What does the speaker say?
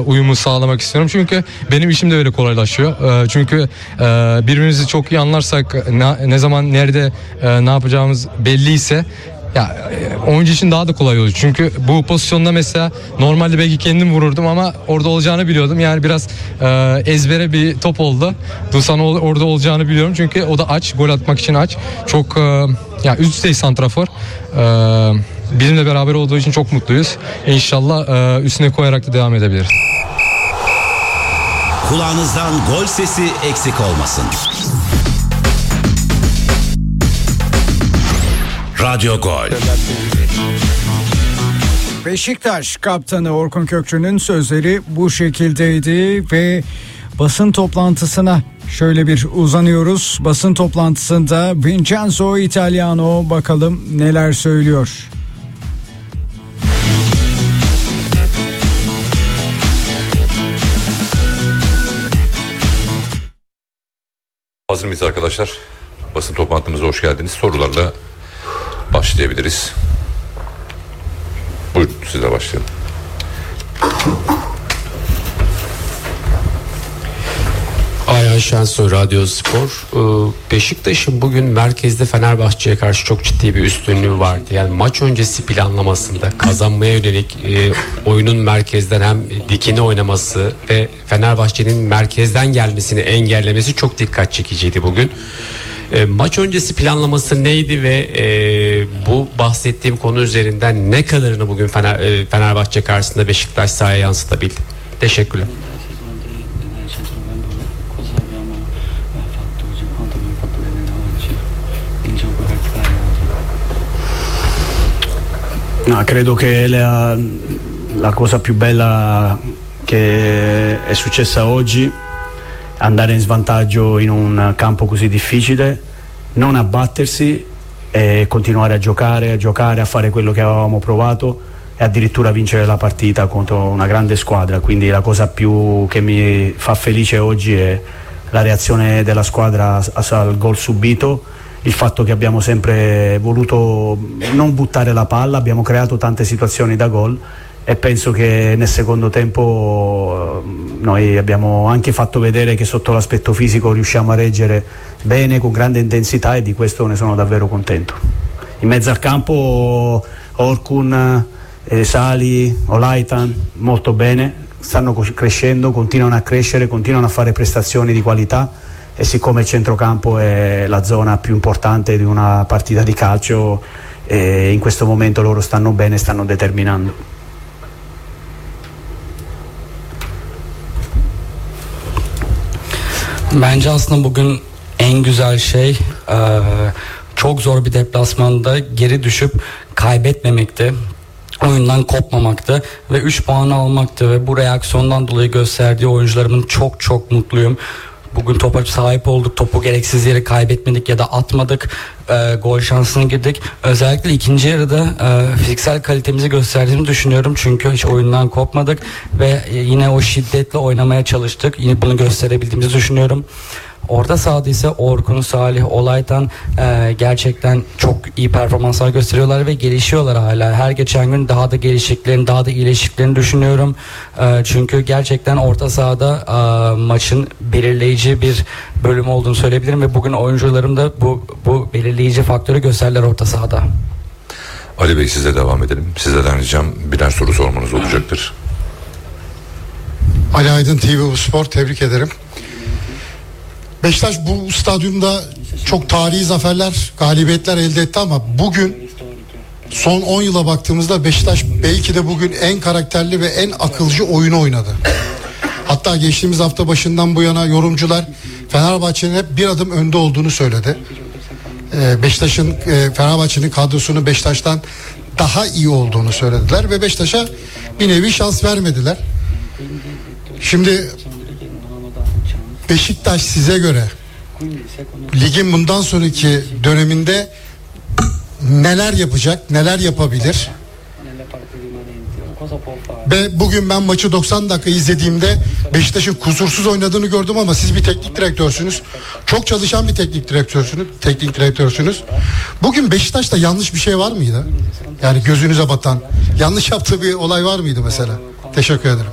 uyumu sağlamak istiyorum. Çünkü benim işim de öyle kolaylaşıyor. Çünkü birbirimizi çok iyi anlarsak, ne zaman nerede ne yapacağımız belliyse ya oyuncu için daha da kolay olur. Çünkü bu pozisyonda mesela normalde belki kendim vururdum ama orada olacağını biliyordum. Yani biraz ezbere bir top oldu. Dusan orada olacağını biliyorum. Çünkü o da aç, gol atmak için aç. Çok ya üst düzey santrafor. Bizimle beraber olduğu için çok mutluyuz. İnşallah üstüne koyarak da devam edebiliriz. Kulağınızdan gol sesi eksik olmasın. Radyo Gol. Beşiktaş kaptanı Orkun Kökçü'nün sözleri bu şekildeydi ve basın toplantısına şöyle bir uzanıyoruz. Basın toplantısında Vincenzo Italiano bakalım neler söylüyor. Hazır mıyız arkadaşlar? Basın toplantımıza hoş geldiniz. Sorularla başlayabiliriz. Buyurun, size başlayalım. Ayhan Şensoy, Radyo Spor. Beşiktaş'ın bugün merkezde Fenerbahçe'ye karşı çok ciddi bir üstünlüğü vardı. Yani maç öncesi planlamasında kazanmaya yönelik oyunun merkezden hem dikine oynaması ve Fenerbahçe'nin merkezden gelmesini engellemesi çok dikkat çekiciydi bugün. Maç öncesi planlaması neydi ve bu bahsettiğim konu üzerinden ne kadarını bugün Fenerbahçe karşısında Beşiktaş sahaya yansıtabildi? Teşekkürler. No, credo che la cosa più bella che è successa oggi è andare in svantaggio in un campo così difficile, non abbattersi e continuare a giocare, a fare quello che avevamo provato e addirittura vincere la partita contro una grande squadra. Quindi la cosa più che mi fa felice oggi è la reazione della squadra al gol subito, il fatto che abbiamo sempre voluto non buttare la palla, abbiamo creato tante situazioni da gol e penso che nel secondo tempo noi abbiamo anche fatto vedere che sotto l'aspetto fisico riusciamo a reggere bene, con grande intensità, e di questo ne sono davvero contento. In mezzo al campo Orkun, Sali, Olaitan molto bene, stanno crescendo, continuano a crescere, continuano a fare prestazioni di qualità, e siccome il centrocampo è la zona più importante di una partita di calcio, in questo momento loro stanno bene, stanno determinando. Bence aslında bugün en güzel şey çok zor bir deplasmanda geri düşüp kaybetmemekti. Oyundan kopmamaktı ve 3 puanı almaktı ve bu reaksiyondan dolayı gösterdiği oyuncularımın çok mutluyum. Bugün topa sahip olduk, topu gereksiz yere kaybetmedik ya da atmadık, gol şansına girdik. Özellikle ikinci yarıda fiziksel kalitemizi gösterdiğimi düşünüyorum. Çünkü hiç oyundan kopmadık ve yine o şiddetle oynamaya çalıştık. Yine bunu gösterebildiğimizi düşünüyorum. Orta sahada ise Orkun, Salih, Olaytan gerçekten çok iyi performanslar gösteriyorlar ve gelişiyorlar hala. Her geçen gün daha da geliştiklerini, daha da iyileştiklerini düşünüyorum. Çünkü gerçekten orta sahada maçın belirleyici bir bölüm olduğunu söyleyebilirim ve bugün oyuncularım da bu belirleyici faktörü gösterdiler orta sahada. Ali Bey, size devam edelim. Sizden ricam birer soru sormanız olacaktır. Ali Aydın, TV Spor, tebrik ederim. Beşiktaş bu stadyumda çok tarihi zaferler, galibiyetler elde etti ama bugün son 10 yıla baktığımızda Beşiktaş belki de bugün en karakterli ve en akılcı oyunu oynadı. Hatta geçtiğimiz hafta başından bu yana yorumcular Fenerbahçe'nin hep bir adım önde olduğunu söyledi. Fenerbahçe'nin kadrosunun Beşiktaş'tan daha iyi olduğunu söylediler ve Beşiktaş'a bir nevi şans vermediler. Şimdi Beşiktaş size göre ligin bundan sonraki döneminde neler yapacak, neler yapabilir? Ve bugün ben maçı 90 dakika izlediğimde Beşiktaş'ın kusursuz oynadığını gördüm ama siz bir teknik direktörsünüz. Çok çalışan bir teknik direktörsünüz. Bugün Beşiktaş'ta yanlış bir şey var mıydı? Yani gözünüze batan, yanlış yaptığı bir olay var mıydı mesela? Teşekkür ederim.